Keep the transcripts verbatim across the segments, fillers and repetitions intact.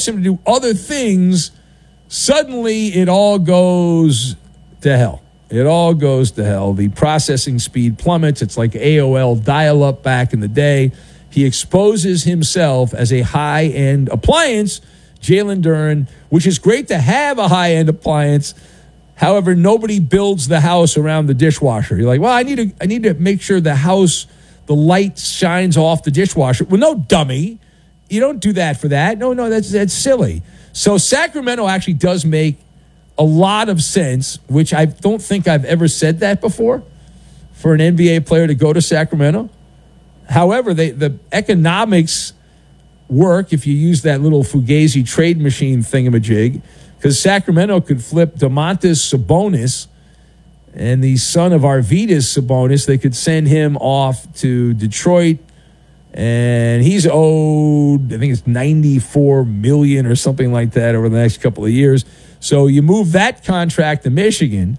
him to do other things, suddenly it all goes to hell. It all goes to hell. The processing speed plummets. It's like A O L dial-up back in the day. He exposes himself as a high-end appliance, Jalen Duren, which is great to have a high-end appliance. However, nobody builds the house around the dishwasher. You're like, well, I need to, I need to make sure the house, the light shines off the dishwasher. Well, no, dummy. You don't do that for that. No, no, that's that's silly. So Sacramento actually does make a lot of sense, which I don't think I've ever said that before, for an N B A player to go to Sacramento. However, they, the economics work if you use that little Fugazi trade machine thingamajig, because Sacramento could flip Domantas Sabonis and the son of Arvydas Sabonis. They could send him off to Detroit, and he's owed, I think it's ninety-four million dollars or something like that over the next couple of years. So you move that contract to Michigan,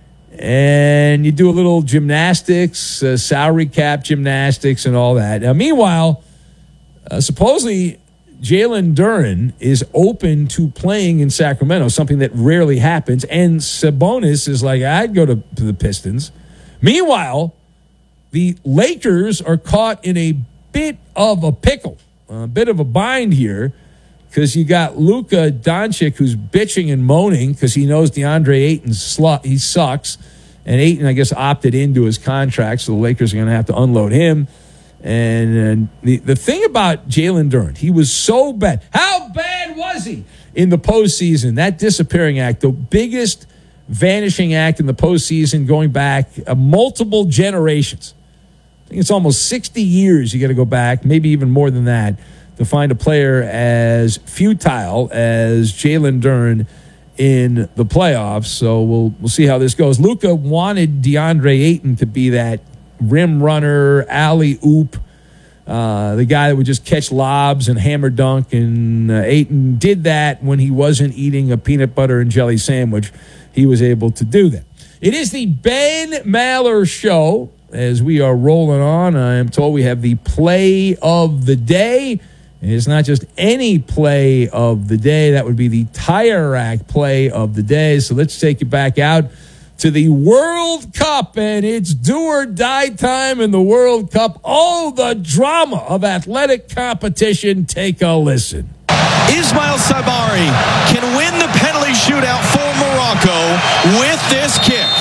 and you do a little gymnastics, uh, salary cap gymnastics and all that. Now, meanwhile, uh, supposedly Jalen Duren is open to playing in Sacramento, something that rarely happens, and Sabonis is like, I'd go to, to the Pistons. Meanwhile, the Lakers are caught in a bit of a pickle, a bit of a bind here, because you got Luka Doncic, who's bitching and moaning because he knows DeAndre Ayton slut, he sucks, and Ayton, I guess, opted into his contract, so the Lakers are going to have to unload him. And, and the, the thing about Jalen Duren, he was so bad. How bad was he in the postseason? That disappearing act, the biggest vanishing act in the postseason going back uh, multiple generations. I think it's almost sixty years you got to go back, maybe even more than that, to find a player as futile as Jalen Duren in the playoffs. So we'll we'll see how this goes. Luka wanted DeAndre Ayton to be that rim runner, alley-oop, uh, the guy that would just catch lobs and hammer dunk, and uh, Ayton did that when he wasn't eating a peanut butter and jelly sandwich. He was able to do that. It is the Ben Maller Show. As we are rolling on, I am told we have the play of the day. And it's not just any play of the day. That would be the Tire Rack play of the day. So let's take you back out to the World Cup, and it's do or die time in the World Cup. Oh, the drama of athletic competition. Take a listen. Ismail Sabari can win the penalty shootout for Morocco with this kick.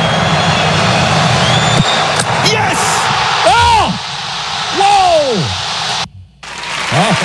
Yes! Oh! Whoa! Oh.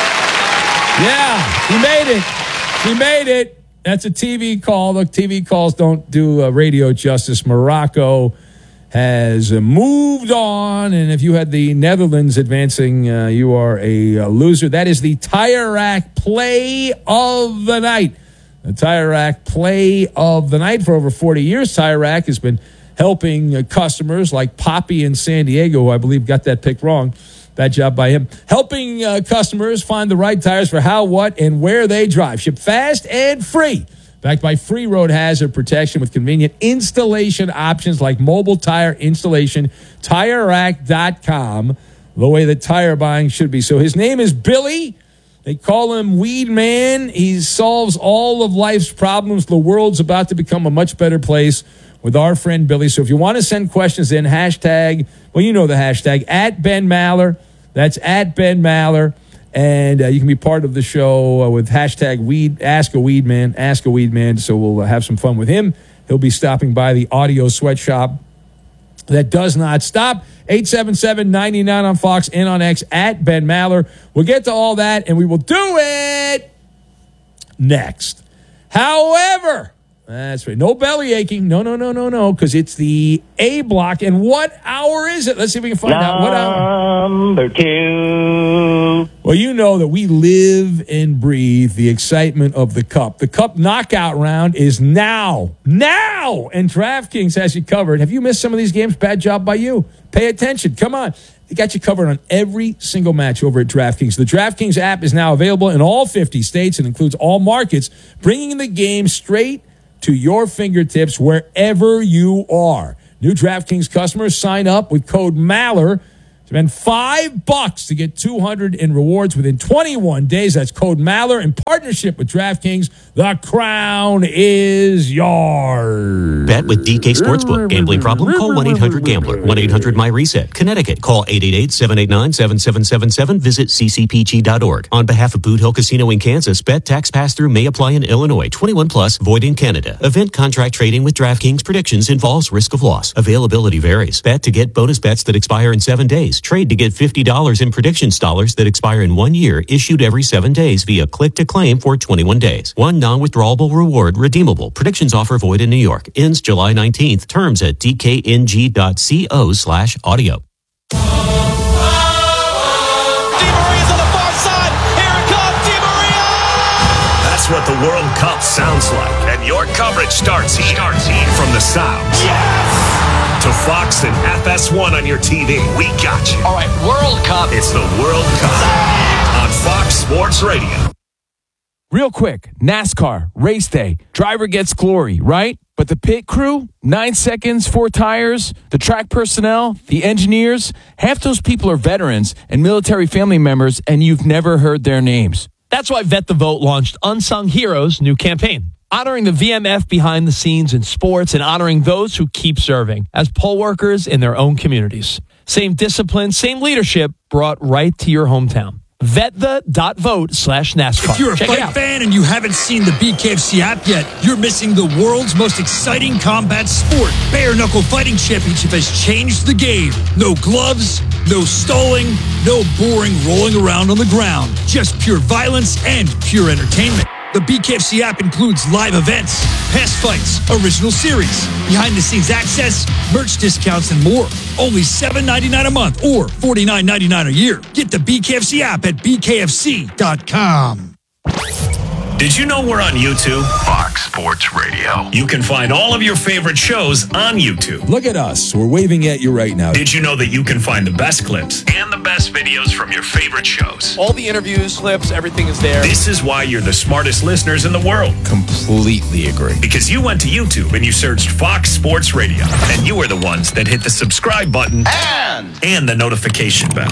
Yeah, he made it. He made it. That's a T V call. Look, T V calls don't do uh, radio justice. Morocco has uh, moved on, and if you had the Netherlands advancing, uh, you are a, a loser. That is the Tire Rack play of the night. The Tire Rack play of the night. For over forty years, Tire Rack has been helping uh, customers like Poppy in San Diego, who I believe got that pick wrong. Bad job by him. Helping uh, customers find the right tires for how, what, and where they drive. Ship fast and free. Backed by free road hazard protection with convenient installation options like mobile tire installation. Tire Rack dot com. The way that tire buying should be. So his name is Billy. They call him Weed Man. He solves all of life's problems. The world's about to become a much better place with our friend Billy. So if you want to send questions in, hashtag, well, you know the hashtag, at Ben Maller. That's at Ben Maller. And uh, you can be part of the show uh, with hashtag weed, Ask a Weed Man, Ask a Weed Man. So we'll uh, have some fun with him. He'll be stopping by the audio sweatshop that does not stop. eight seven seven, nine nine on Fox and on X at Ben Maller. We'll get to all that, and we will do it next. However, that's right. No belly aching. No, no, no, no, no, because it's the A block. And what hour is it? Let's see if we can find Number out. What hour? Number two. Well, you know that we live and breathe the excitement of the Cup. The Cup knockout round is now. Now! And DraftKings has you covered. Have you missed some of these games? Bad job by you. Pay attention. Come on. They got you covered on every single match over at DraftKings. The DraftKings app is now available in all fifty states and includes all markets, bringing the game straight to your fingertips wherever you are. New DraftKings customers sign up with code Maller to Spend five bucks to get two hundred in rewards within twenty-one days. That's code Maller in partnership with DraftKings. The crown is yours. Bet with D K Sportsbook. Gambling problem? Call one eight hundred gambler. one eight hundred my reset. Connecticut. Call eight eight eight, seven eight nine, seven seven seven seven. Visit c c p g dot org. On behalf of Boot Hill Casino in Kansas, bet tax pass-through may apply in Illinois. twenty-one plus, void in Canada. Event contract trading with DraftKings predictions involves risk of loss. Availability varies. Bet to get bonus bets that expire in seven days. Trade to get fifty dollars in predictions dollars that expire in one year, issued every seven days via click-to-claim for twenty-one days. One non-withdrawable reward redeemable. Predictions offer void in New York. Ends July nineteenth. Terms at d k n g dot co slash audio. Di Maria's on the far side. Here it comes, Di Maria! That's what the World Cup sounds like. And your coverage starts here. Starts here. From the sound. Yes! To Fox and F S one on your T V. We got you. All right, World Cup. It's the World Cup on Fox Sports Radio. Real quick, NASCAR, race day. Driver gets glory, right? But the pit crew, nine seconds, four tires, the track personnel, the engineers, half those people are veterans and military family members, and you've never heard their names. That's why Vet the Vote launched Unsung Heroes' new campaign, honoring the V M F behind the scenes in sports and honoring those who keep serving as poll workers in their own communities. Same discipline, same leadership brought right to your hometown. Vetthe.vote slash NASCAR. If you're a Check fight fan and you haven't seen the B K F C app yet, you're missing the world's most exciting combat sport. Bare Knuckle Fighting Championship has changed the game. No gloves, no stalling, no boring rolling around on the ground. Just pure violence and pure entertainment. The B K F C app includes live events, past fights, original series, behind-the-scenes access, merch discounts, and more. Only seven dollars and ninety-nine cents a month or forty-nine dollars and ninety-nine cents a year. Get the B K F C app at b k f c dot com. Did you know we're on YouTube? Fox Sports Radio. You can find all of your favorite shows on YouTube. Look at us. We're waving at you right now. Did you know that you can find the best clips and the best videos from your favorite shows? All the interviews, clips, everything is there. This is why you're the smartest listeners in the world. Completely agree. Because you went to YouTube and you searched Fox Sports Radio. And you were the ones that hit the subscribe button and, and the notification bell.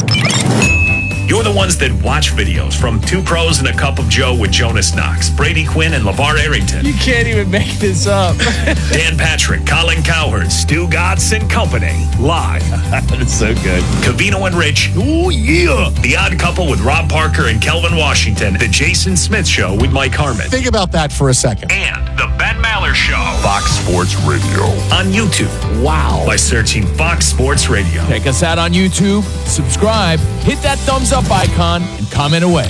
You're the ones that watch videos from Two Pros and a Cup of Joe with Jonas Knox, Brady Quinn, and LeVar Arrington. You can't even make this up. Dan Patrick, Colin Cowherd, Stu Gatz and Company. Live. That's so good. Covino and Rich. Oh, yeah. The Odd Couple with Rob Parker and Kelvin Washington. The Jason Smith Show with Mike Harmon. Think about that for a second. And the Ben Maller Show. Fox Sports Radio. On YouTube. Wow. By searching Fox Sports Radio. Check us out on YouTube, subscribe, hit that thumbs up icon, and comment away.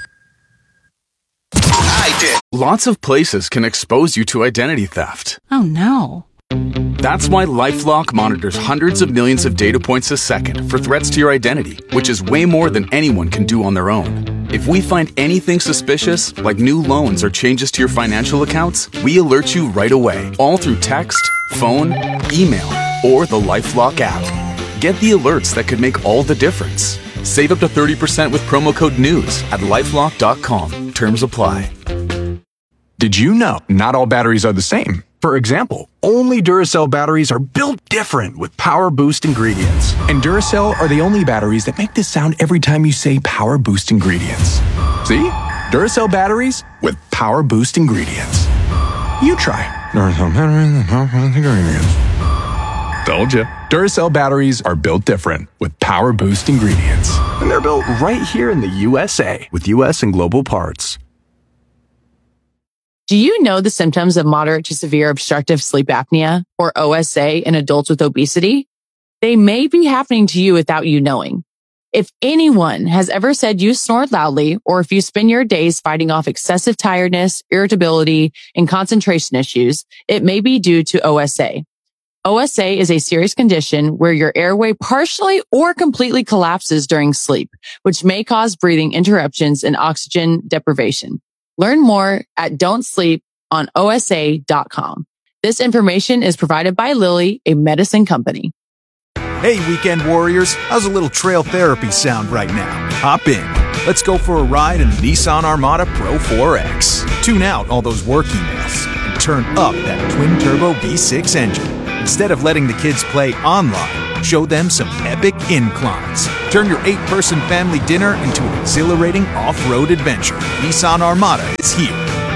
I did. Lots of places can expose you to identity theft. Oh no. That's why LifeLock monitors hundreds of millions of data points a second for threats to your identity, which is way more than anyone can do on their own. If we find anything suspicious, like new loans or changes to your financial accounts, we alert you right away, all through text, phone, email, or the LifeLock app. Get the alerts that could make all the difference. Save up to thirty percent with promo code NEWS at lifelock dot com. Terms apply. Did you know not all batteries are the same? For example, only Duracell batteries are built different with Power Boost ingredients. And Duracell are the only batteries that make this sound every time you say Power Boost ingredients. See? Duracell batteries with Power Boost ingredients. You try. Duracell batteries with Power Boost ingredients. Told you. Duracell batteries are built different with Power Boost ingredients. And they're built right here in the U S A with U S and global parts. Do you know the symptoms of moderate to severe obstructive sleep apnea, or O S A, in adults with obesity? They may be happening to you without you knowing. If anyone has ever said you snore loudly, or if you spend your days fighting off excessive tiredness, irritability, and concentration issues, it may be due to O S A. O S A is a serious condition where your airway partially or completely collapses during sleep, which may cause breathing interruptions and oxygen deprivation. Learn more at don't sleep on O S A dot com. This information is provided by Lilly, a medicine company. Hey, weekend warriors, how's a little trail therapy sound right now? Hop in. Let's go for a ride in the Nissan Armada Pro four X. Tune out all those work emails and turn up that twin-turbo V six engine. Instead of letting the kids play online, Show them some epic inclines. Turn your eight-person family dinner into an exhilarating off-road adventure. Nissan Armada is here.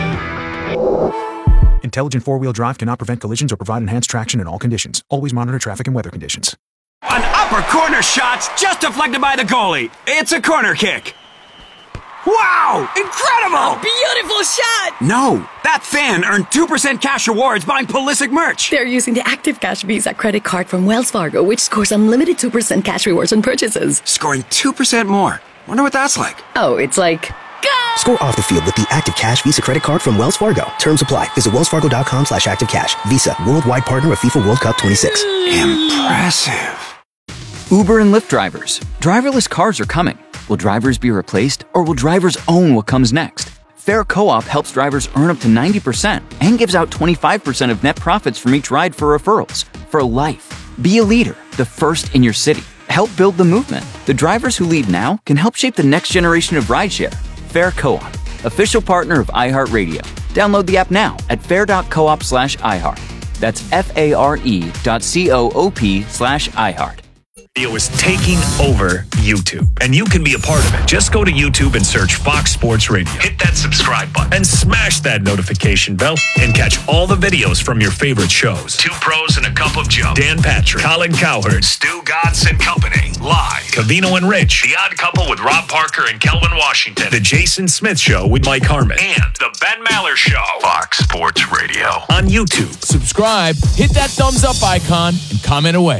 Intelligent four-wheel drive cannot prevent collisions or provide enhanced traction in all conditions. Always monitor traffic and weather conditions. An upper corner shot's just deflected by the goalie. It's a corner kick. Wow! Incredible! A beautiful shot! No, that fan earned two percent cash rewards buying Pulisic merch. They're using the Active Cash Visa credit card from Wells Fargo, which scores unlimited two percent cash rewards on purchases. Scoring two percent more. Wonder what that's like. Oh, it's like... Go! Score off the field with the Active Cash Visa credit card from Wells Fargo. Terms apply. Visit wellsfargo.com slash active cash. Visa, worldwide partner of FIFA World Cup twenty-six. Impressive. Uber and Lyft drivers. Driverless cars are coming. Will drivers be replaced, or will drivers own what comes next? Fair Co-op helps drivers earn up to ninety percent and gives out twenty-five percent of net profits from each ride for referrals. For life. Be a leader, the first in your city. Help build the movement. The drivers who lead now can help shape the next generation of rideshare. Fair Co-op, official partner of iHeartRadio. Download the app now at fair.coop slash iHeart. That's F-A-R-E dot C-O-O-P slash iHeart. Radio is taking over YouTube, and you can be a part of it. Just go to YouTube and search Fox Sports Radio. Hit that subscribe button and smash that notification bell and catch all the videos from your favorite shows. Two Pros and a Cup of Joe. Dan Patrick, Colin Cowherd, Stu Gatz and Company. Live. Covino and Rich. The Odd Couple with Rob Parker and Kelvin Washington. The Jason Smith Show with Mike Harmon. And The Ben Maller Show. Fox Sports Radio. On YouTube. Subscribe, hit that thumbs up icon, and comment away.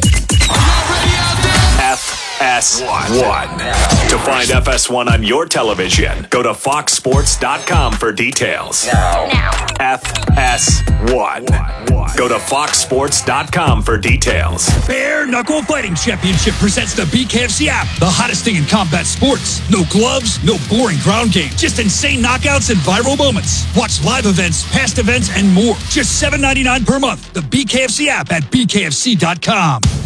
F S one. To find F S one on your television, go to fox sports dot com for details. Now. now. F S one. Go to fox sports dot com for details. Bare Knuckle Fighting Championship presents the B K F C app, the hottest thing in combat sports. No gloves, no boring ground game, just insane knockouts and viral moments. Watch live events, past events, and more. Just seven ninety-nine per month. The B K F C app at b k f c dot com.